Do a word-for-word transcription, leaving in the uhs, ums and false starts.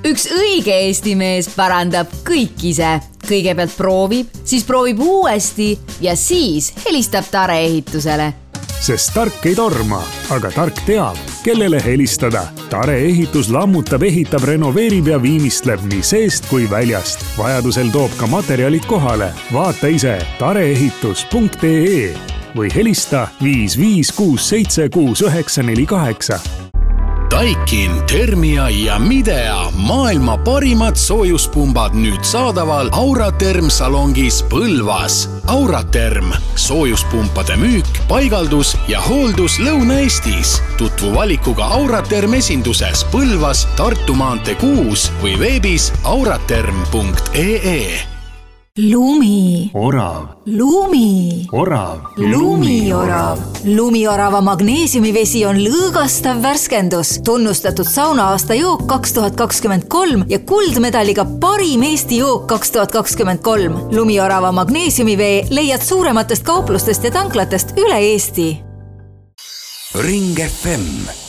Üks õige Eesti mees parandab kõik ise. Kõigepealt proovib, siis proovib uuesti ja siis helistab Tare ehitusele. Sest tark ei torma, aga tark teab, kellele helistada. Tare ehitus lammutab, ehitab, renoveerib ja viimistleb nii seest kui väljast. Vajadusel toob ka materjalid kohale. Vaata ise tareehitus punkt ee või helista viis viis kuus seitse kuus üheksa neli kaheksa. Daikin, Thermia ja Midea maailma parimad soojuspumbad nüüd saadaval Auraterm salongis Põlvas. Auraterm, soojuspumpade müük, paigaldus ja hooldus Lõuna-Eestis. Tutvu valikuga Auraterm esinduses Põlvas, Tartu maantee kuus või veebis auraterm punkt ee. Lumi. Orav. Lumi. Orav. Lumiorav. Lumiorava magneesiumivesi on lõõgastav värskendus, tunnustatud sauna-aasta jook kaks tuhat kakskümmend kolm ja kuldmedaliga parim Eesti jook kaks tuhat kakskümmend kolm. Lumiorava magneesiumivee leiad suurematest kauplustest ja tanklatest üle Eesti. Ring F M